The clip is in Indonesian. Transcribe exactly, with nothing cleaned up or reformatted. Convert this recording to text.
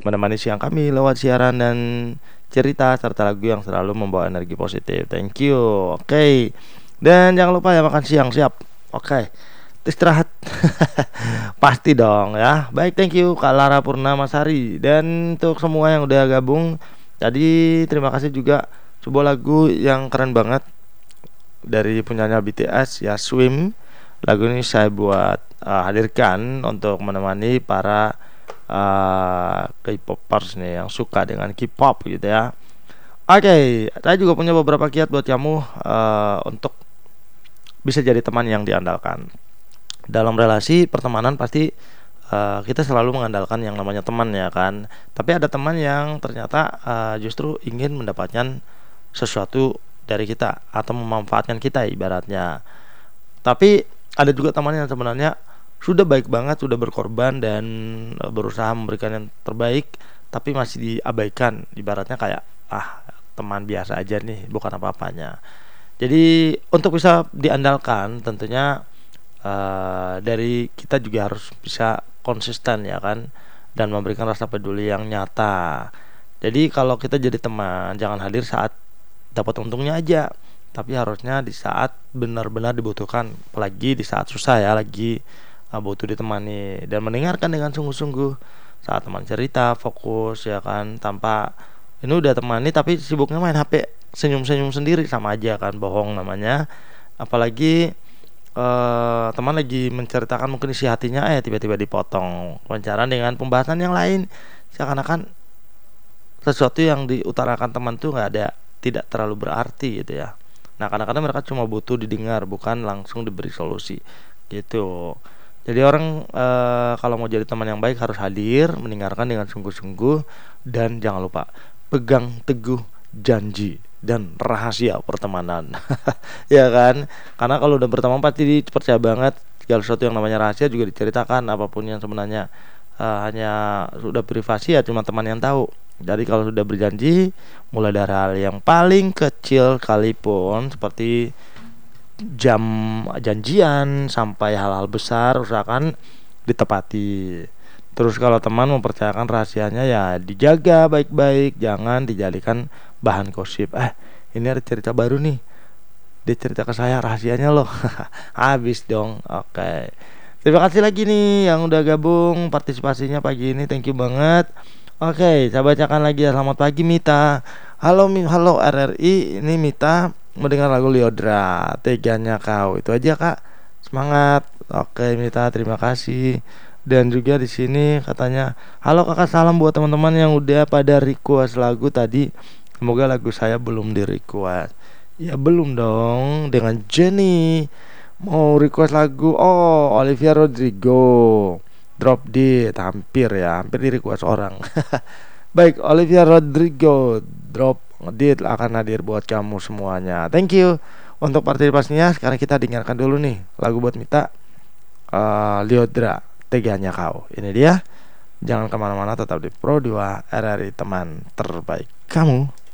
menemani siang kami lewat siaran dan cerita serta lagu yang selalu membawa energi positif. Thank you. Oke. Dan jangan lupa ya makan siang, siap. Oke. Istirahat. Pasti dong ya. Baik, thank you Kak Lara Purnamasari. Dan untuk semua yang udah gabung tadi, terima kasih juga. Sebuah lagu yang keren banget dari punyanya B T S ya, Swim. Lagu ini saya buat uh, hadirkan untuk menemani para uh, K-popers nih yang suka dengan K-pop gitu ya. Oke, okay, saya juga punya beberapa kiat buat kamu uh, untuk bisa jadi teman yang diandalkan. Dalam relasi pertemanan pasti uh, kita selalu mengandalkan yang namanya teman ya kan. Tapi ada teman yang ternyata uh, justru ingin mendapatkan sesuatu dari kita atau memanfaatkan kita ibaratnya. Tapi ada juga teman yang sebenarnya sudah baik banget, sudah berkorban dan berusaha memberikan yang terbaik, tapi masih diabaikan. Ibaratnya kayak ah teman biasa aja nih, bukan apa-apanya. Jadi untuk bisa diandalkan tentunya uh, dari kita juga harus bisa konsisten ya kan, dan memberikan rasa peduli yang nyata. Jadi kalau kita jadi teman, jangan hadir saat dapat untungnya aja, tapi harusnya di saat benar-benar dibutuhkan, apalagi di saat susah ya, lagi uh, butuh ditemani dan mendengarkan dengan sungguh-sungguh. Saat teman cerita fokus ya kan, tanpa ini udah temani tapi sibuknya main H P, senyum-senyum sendiri, sama aja kan, bohong namanya. Apalagi uh, teman lagi menceritakan mungkin isi hatinya, eh tiba-tiba dipotong wawancara dengan pembahasan yang lain, seakan-akan sesuatu yang diutarakan teman tuh nggak ada, tidak terlalu berarti gitu ya. Nah kadang-kadang mereka cuma butuh didengar, bukan langsung diberi solusi gitu. Jadi orang e, kalau mau jadi teman yang baik harus hadir, mendengarkan dengan sungguh-sungguh, dan jangan lupa pegang teguh janji dan rahasia pertemanan. Ya kan? Karena kalau udah berteman pasti dipercaya banget, segala sesuatu yang namanya rahasia juga diceritakan, apapun yang sebenarnya e, hanya sudah privasi ya cuma teman yang tahu. Jadi kalau sudah berjanji, mulai dari hal yang paling kecil sekalipun, seperti jam janjian, sampai hal-hal besar usahakan ditepati. Terus kalau teman mempercayakan rahasianya ya dijaga baik-baik, jangan dijadikan bahan gosip. Eh ini ada cerita baru nih, dia cerita ke saya rahasianya loh. Habis dong. Oke, terima kasih lagi nih yang udah gabung partisipasinya pagi ini, thank you banget. Oke, saya bacakan lagi ya. Selamat pagi Mita. Halo Mi, halo R R I. Ini Mita mendengar lagu Lyodra, Teganya Kau. Itu aja Kak. Semangat. Oke Mita, terima kasih. Dan juga di sini katanya, halo Kakak, salam buat teman-teman yang udah pada request lagu tadi. Semoga lagu saya belum di request. Ya belum dong. Dengan Jenny mau request lagu. Oh, Olivia Rodrigo, Drop Dead, hampir ya, hampir di request orang. Baik, Olivia Rodrigo, Drop Dead akan hadir buat kamu semuanya. Thank you untuk partisipasinya. Sekarang kita dengarkan dulu nih lagu buat Mita, uh, Lyodra, Teganya Kau. Ini dia. Jangan kemana-mana, tetap di Pro dua R R I, teman terbaik kamu.